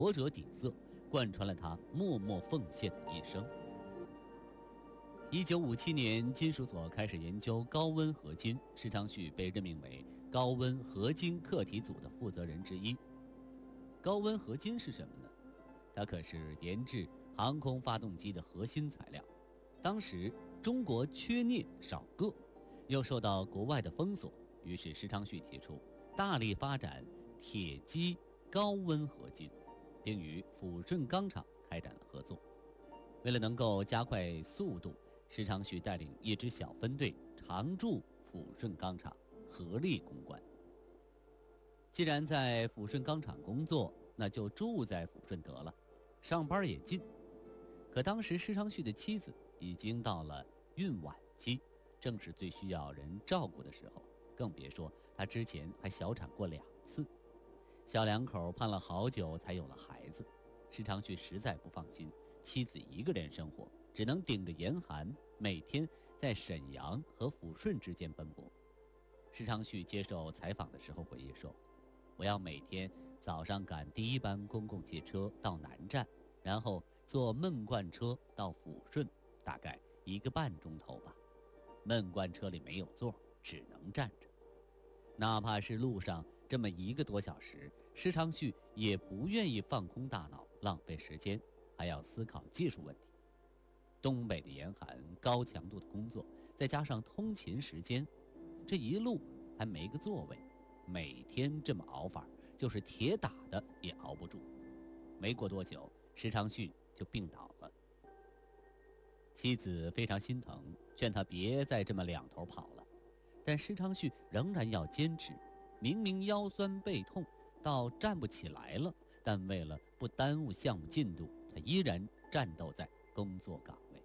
活者底色，贯穿了他默默奉献的一生。1957年，金属所开始研究高温合金，施昌旭被任命为高温合金课题组的负责人之一。高温合金是什么呢？它可是研制航空发动机的核心材料。当时中国缺镍少铬，又受到国外的封锁，于是施昌旭提出大力发展铁基高温合金，并与抚顺钢厂开展了合作。为了能够加快速度，施昌旭带领一支小分队常驻抚顺钢厂，合力攻关。既然在抚顺钢厂工作，那就住在抚顺得了，上班也近。可当时施昌旭的妻子已经到了孕晚期，正是最需要人照顾的时候，更别说他之前还小产过2次，小两口盼了好久才有了孩子。施昌旭实在不放心妻子一个人生活，只能顶着严寒，每天在沈阳和抚顺之间奔波。施昌旭接受采访的时候回忆说，我要每天早上赶第1班公共汽车到南站，然后坐闷罐车到抚顺，大概1个半钟头吧。闷罐车里没有座，只能站着。哪怕是路上这么1个多小时，施昌旭也不愿意放空大脑，浪费时间，还要思考技术问题。东北的严寒，高强度的工作，再加上通勤时间，这一路还没个座位，每天这么熬法，就是铁打的也熬不住。没过多久，施昌旭就病倒了。妻子非常心疼，劝他别再这么两头跑了，但施昌旭仍然要坚持。明明腰酸背痛到站不起来了，但为了不耽误项目进度，他依然战斗在工作岗位。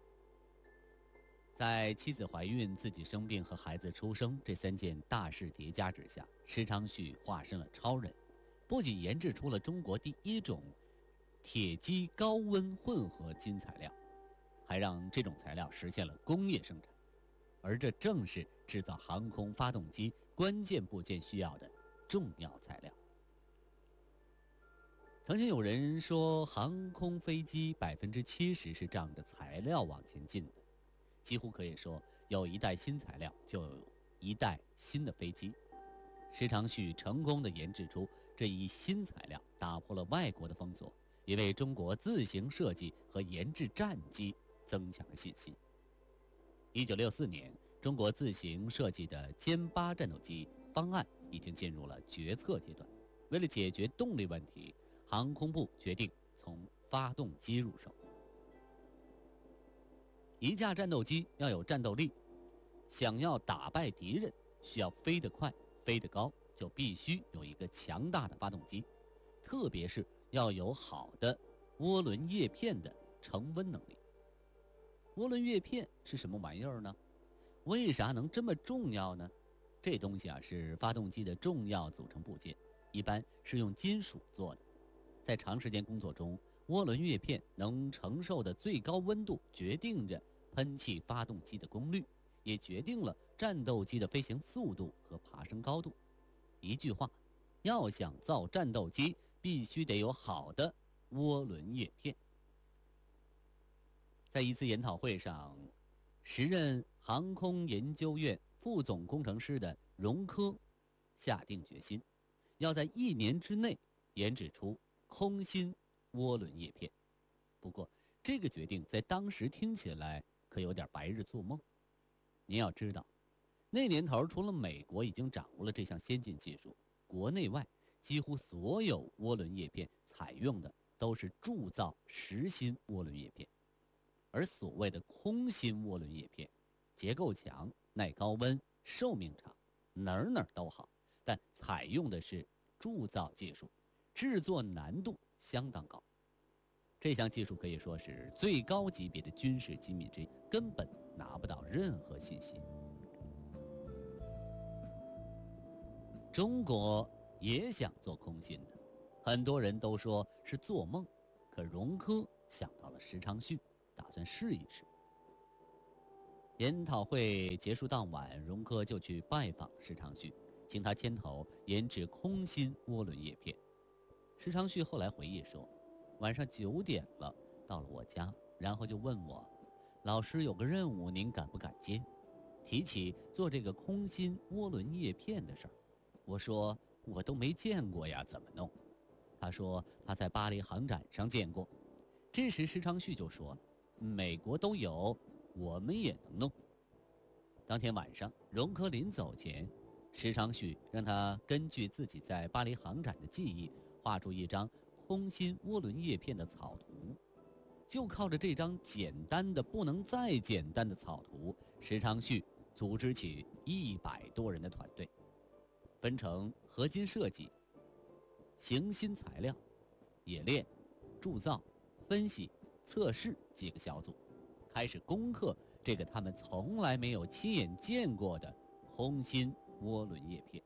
在妻子怀孕、自己生病和孩子出生这3件大事叠加之下，施昌旭化身了超人，不仅研制出了中国第1种铁基高温混合金材料，还让这种材料实现了工业生产，而这正是制造航空发动机关键部件需要的重要材料。曾经有人说，航空飞机70%是仗着材料往前进的，几乎可以说有一代新材料就有一代新的飞机。施昌旭成功地研制出这一新材料，打破了外国的封锁，也为中国自行设计和研制战机增强了信心。1964年，中国自行设计的歼8战斗机方案已经进入了决策阶段。为了解决动力问题，航空部决定从发动机入手。一架战斗机要有战斗力，想要打败敌人，需要飞得快、飞得高，就必须有一个强大的发动机，特别是要有好的涡轮叶片的成温能力。涡轮叶片是什么玩意儿呢？为啥能这么重要呢？这东西是发动机的重要组成部件，一般是用金属做的。在长时间工作中，涡轮叶片能承受的最高温度决定着喷气发动机的功率，也决定了战斗机的飞行速度和爬升高度。一句话，要想造战斗机，必须得有好的涡轮叶片。在一次研讨会上，时任航空研究院副总工程师的荣科下定决心，要在1年之内研制出空心涡轮叶片。不过，这个决定在当时听起来可有点白日做梦。您要知道，那年头除了美国已经掌握了这项先进技术，国内外几乎所有涡轮叶片采用的都是铸造实心涡轮叶片。而所谓的空心涡轮叶片，结构强、耐高温、寿命长，哪儿都好，但采用的是铸造技术，制作难度相当高。这项技术可以说是最高级别的军事机密之一，根本拿不到任何信息。中国也想做空心的，很多人都说是做梦，可荣科想到了施昌旭，打算试一试。研讨会结束当晚，荣科就去拜访施昌旭，请他牵头研制空心涡轮叶片。 石长旭后来回忆说，晚上9点了，到了我家，然后就问我，老师有个任务，您敢不敢接？提起做这个空心涡轮叶片的事儿，我说我都没见过呀，怎么弄？他说他在巴黎航展上见过。这时石长旭就说了，美国都有，我们也能弄。当天晚上，荣科临走前，石长旭让他根据自己在巴黎航展的记忆，画出一张空心涡轮叶片的草图。就靠着这张简单的不能再简单的草图，石长旭组织起100多人的团队，分成合金设计、形新材料、冶炼、铸造、分析、测试几个小组，开始攻克这个他们从来没有亲眼见过的空心涡轮叶片。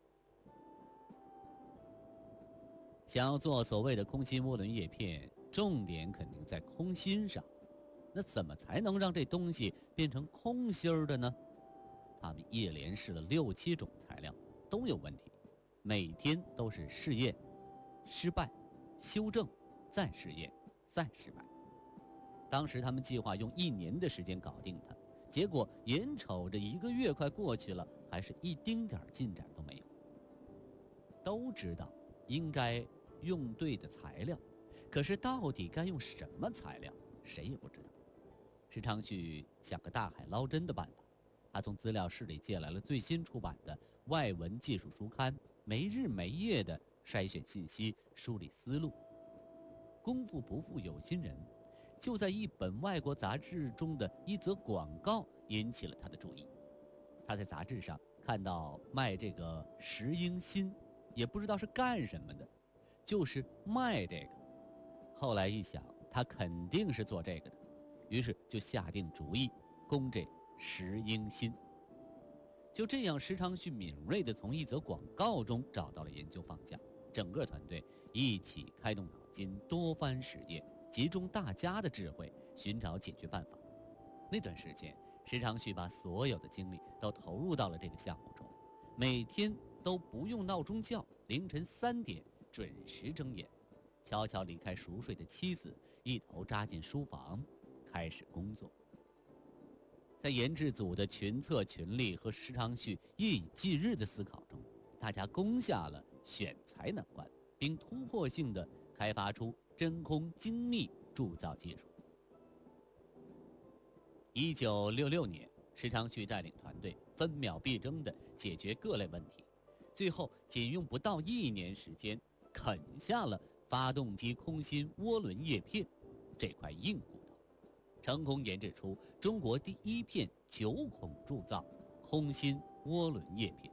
想要做所谓的空心涡轮叶片，重点肯定在空心上。那怎么才能让这东西变成空心儿的呢？他们一连试了6、7种材料，都有问题，每天都是试验、失败、修正、再试验、再失败。当时他们计划用1年的时间搞定它，结果眼瞅着1个月快过去了，还是一丁点进展都没有。都知道应该用对的材料，可是到底该用什么材料，谁也不知道。石长旭想个大海捞针的办法，他从资料室里借来了最新出版的外文技术书刊，没日没夜地筛选信息，梳理思路。功夫不负有心人，就在一本外国杂志中的一则广告引起了他的注意。他在杂志上看到卖这个石英锌，也不知道是干什么的，就是卖这个。后来一想，他肯定是做这个的，于是就下定主意攻这石英锌。就这样，石长旭敏锐地从一则广告中找到了研究方向，整个团队一起开动脑筋，多番实验，集中大家的智慧，寻找解决办法。那段时间，石长旭把所有的精力都投入到了这个项目中，每天都不用闹钟叫，凌晨3点准时睁眼，悄悄离开熟睡的妻子，一头扎进书房，开始工作。在研制组的群策群力和石长旭夜以继日的思考中，大家攻下了选材难关，并突破性地开发出真空精密铸造技术。1966年，石长旭带领团队分秒必争地解决各类问题，最后仅用不到1年时间，啃下了发动机空心涡轮叶片这块硬骨头，成功研制出中国第一片9孔铸造空心涡轮叶片。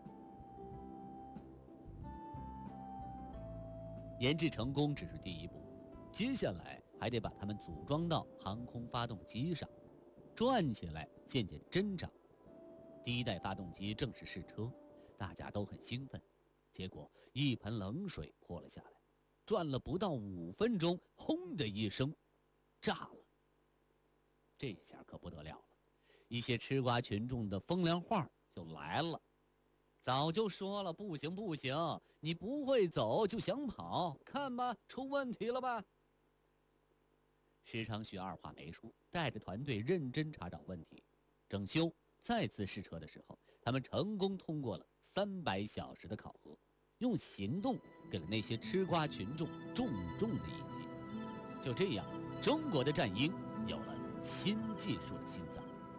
研制成功只是第一步，接下来还得把它们组装到航空发动机上，转起来见见真章。第1代发动机正式试车，大家都很兴奋，结果一盆冷水泼了下来，转了不到5分钟，轰的一声，炸了。这下可不得了了，一些吃瓜群众的风凉话就来了。早就说了不行不行，你不会走就想跑，看吧，出问题了吧？石长旭二话没说，带着团队认真查找问题。整修再次试车的时候，他们成功通过了300小时的考核，用行动给了那些吃瓜群众重重的一击。就这样，中国的战鹰有了新技术的心脏。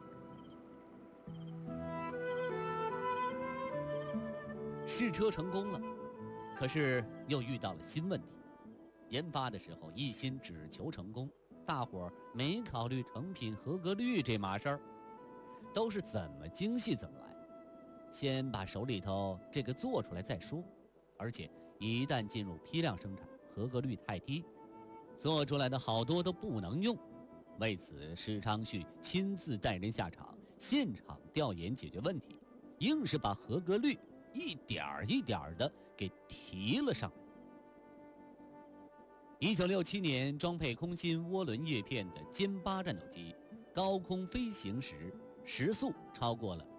试车成功了，可是又遇到了新问题。研发的时候一心只求成功，大伙儿没考虑成品合格率这码事儿，都是怎么精细怎么来，先把手里头这个做出来再说。而且一旦进入批量生产，合格率太低，做出来的好多都不能用。为此，石长旭亲自带人下场，现场调研解决问题，硬是把合格率一点儿一点儿的给提了上来。1967年，装配空心涡轮叶片的歼8战斗机高空飞行时，时速超过了